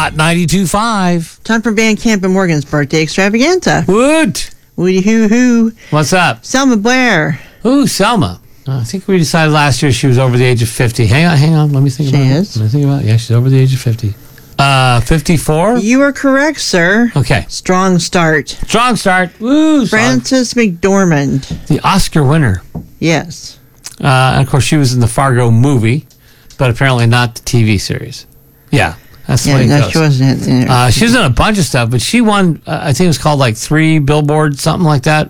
Hot 92.5. Time for Van Camp and Morgan's birthday extravaganza. Woot. Woody hoo hoo. What's up? Selma Blair. Ooh, Selma. I think we decided last year she was over the age of 50. Hang on. Let me think about it. She is? Let me think about it. Yeah, she's over the age of 50. 54? You are correct, sir. Okay. Strong start. Strong start. Woo. Frances McDormand. The Oscar winner. Yes. And of course, she was in the Fargo movie, but apparently not the TV series. Yeah, that's the way it goes. She wasn't in it. She was in a bunch of stuff, but she won, I think it was called like 3 Billboards, something like that.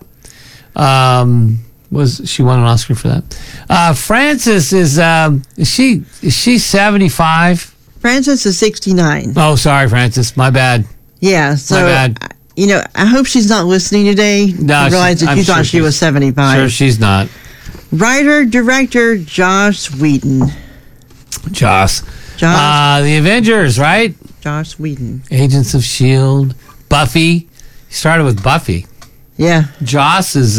She won an Oscar for that. Frances is she 75? Frances is 69. Oh, sorry, Frances. My bad. Yeah, so, My bad. I hope she's not listening today. No, I realized that I'm you sure thought she was 75. Sure, she's not. Writer, director, Joss Whedon. Joss. The Avengers, right? Joss Whedon. Agents of S.H.I.E.L.D. Buffy. He started with Buffy. Yeah. Joss is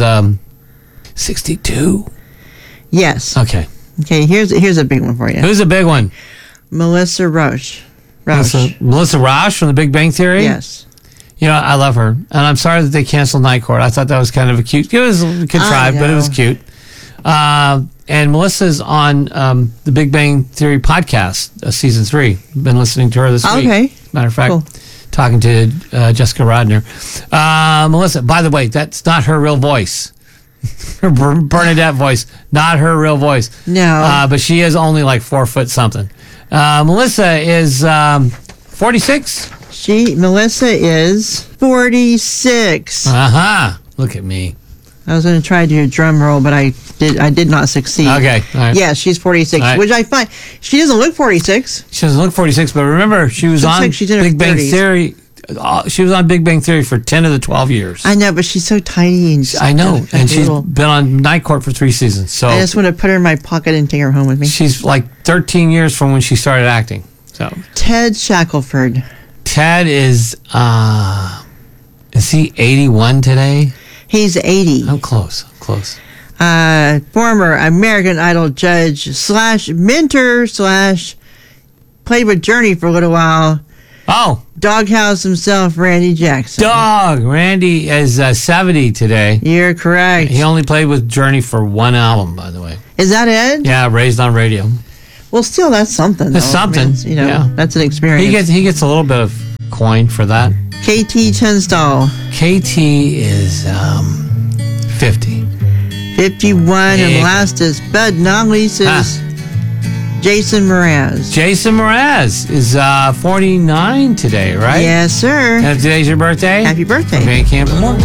62. Yes. Okay. Okay, here's a big one for you. Who's a big one? Melissa Rauch. Melissa Rauch from The Big Bang Theory? Yes. I love her. And I'm sorry that they canceled Night Court. I thought that was kind of it was contrived, but it was cute. And Melissa's on the Big Bang Theory podcast, season 3. Been listening to her this week. Okay. Matter of fact, cool. Talking to Jessica Rodner. Melissa, by the way, that's not her real voice. Her Bernadette voice, not her real voice. No. But she is only like 4 foot something. Melissa is 46. Melissa is 46. Look at me. I was going to try to do a drum roll, but I did not succeed. Okay. All right. Yeah, she's 46, Right. which I find she doesn't look 46. She doesn't look 46, but remember, she was Looks on like she's in her Big Bang 30s. Theory. She was on Big Bang Theory for 10 of the 12 years. I know, but she's so tiny and I know, and she's little. been on Night Court for 3 seasons. So I just want to put her in my pocket and take her home with me. she's like 13 years from when she started acting. So Ted Shackelford. Ted is he 81 today? He's 80. I'm close. Former American Idol judge / mentor / played with Journey for a little while. Oh, Doghouse himself, Randy Jackson. Randy is 70 today. You're correct. He only played with Journey for 1 album, by the way. Is that it? Yeah, Raised on Radio. Well, still, that's something. That's though. I mean, something. it's, Yeah. That's an experience. He gets a little bit of coin for that. KT Tunstall. KT is 50. 51. Yeah. And last is Bud not least is Jason Mraz. Jason Mraz is 49 today, right? Yes, sir. And today's your birthday? Happy birthday. Van Camp and Morgan.